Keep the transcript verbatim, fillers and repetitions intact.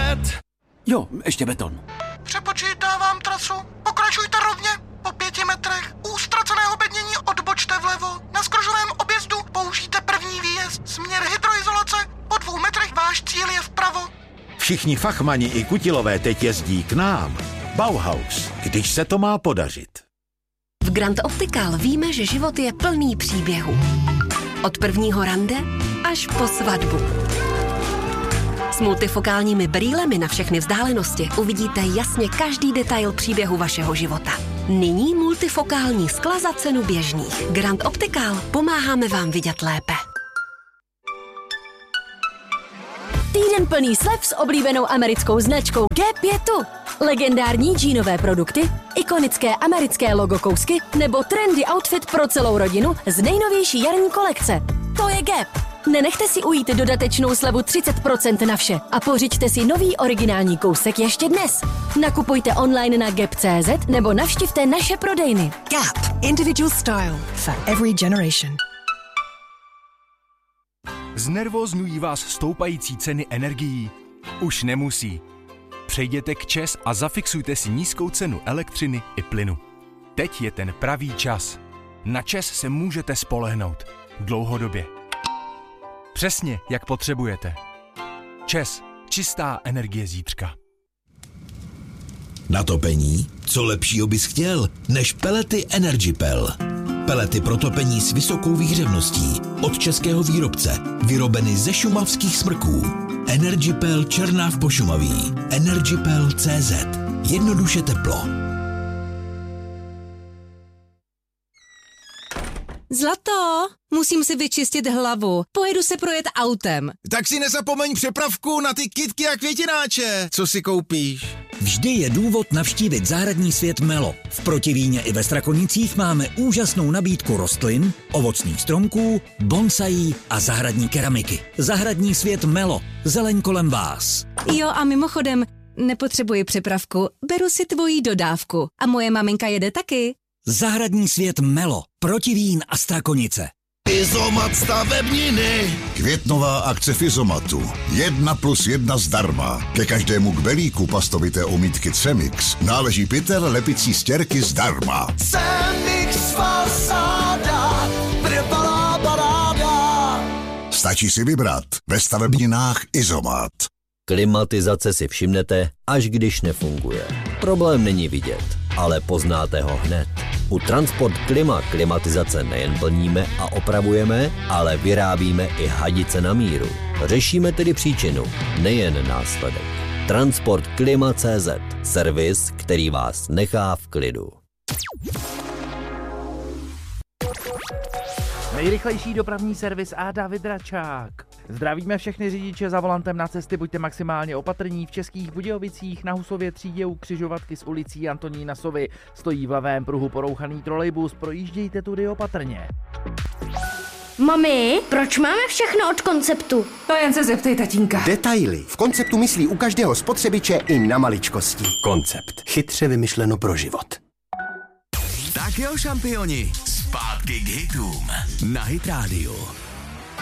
Jo, ještě beton. Přepočítávám trasu. Pokračujte rovně. Po pěti metrech. U ztraceného bednění odbočte vlevo. Na skružovém objezdu použijte první výjezd. Směr hydroizolace. Po dvou metrech váš cíl je vpravo. Všichni fachmani i kutilové teď jezdí k nám. Bauhaus, když se to má podařit. V Grand Optical víme, že život je plný příběhů. Od prvního rande až po svatbu. S multifokálními brýlemi na všechny vzdálenosti uvidíte jasně každý detail příběhu vašeho života. Nyní multifokální skla za cenu běžných. Grand Optical, pomáháme vám vidět lépe. Týden plný slev s oblíbenou americkou značkou Gap je tu. Legendární džínové produkty, ikonické americké logo kousky nebo trendy outfit pro celou rodinu z nejnovější jarní kolekce. To je Gap. Nenechte si ujít dodatečnou slevu třicet procent na vše a pořiďte si nový originální kousek ještě dnes. Nakupujte online na gap tečka cé zet nebo navštivte naše prodejny. Gap. Individual style for every generation. Znervózňují vás stoupající ceny energií? Už nemusí. Přejděte k ČEZ a zafixujte si nízkou cenu elektřiny i plynu. Teď je ten pravý čas. Na ČEZ se můžete spolehnout. Dlouhodobě. Přesně, jak potřebujete. ČEZ. Čistá energie zítřka. Na topení? Co lepšího bys chtěl, než pelety EnergyPel. Pelety pro topení s vysokou výhřevností od českého výrobce, vyrobeny ze šumavských smrků. EnergyPel Černáv Pošumaví. EnergyPel tečka cé zet. Jednoduše teplo. Zlato, musím si vyčistit hlavu. Pojedu se projet autem. Tak si nezapomeň přepravku na ty kytky a květináče. Co si koupíš? Vždy je důvod navštívit zahradní svět Melo. V Protivíně i ve Strakonicích máme úžasnou nabídku rostlin, ovocných stromků, bonsaí a zahradní keramiky. Zahradní svět Melo. Zeleň kolem vás. Jo, a mimochodem, nepotřebuji přepravku, beru si tvoji dodávku. A moje maminka jede taky. Zahradní svět Melo. Protivín a Strakonice. Izomat stavebniny. Květnová akce v Izomatu. Jedna plus jedna zdarma. Ke každému kbelíku pastovité omítky Cemix náleží pytel lepicí stěrky zdarma. Cemix fasáda, trvalá paráda. Stačí si vybrat ve stavebninách Izomat. Klimatizace si všimnete, až když nefunguje. Problém není vidět, ale poznáte ho hned. U Transport Klima klimatizace nejen plníme a opravujeme, ale vyrábíme i hadice na míru. Řešíme tedy příčinu, nejen následek. Transport Klima tečka cé zet. Servis, který vás nechá v klidu. Nejrychlejší dopravní servis a David Račák. Zdravíme všechny řidiče za volantem na cesty, buďte maximálně opatrní. V Českých Budějovicích na Husově třídě u křižovatky s ulicí Antonína Sovy stojí v levém pruhu porouchaný trolejbus, projíždějte tudy opatrně. Mami, proč máme všechno od Konceptu? To jen se zeptej tatínka. Detaily. V Konceptu myslí u každého spotřebiče i na maličkosti. Koncept. Chytře vymyšleno pro život. Tak jo, šampioni, zpátky k hitům na Hit Radio.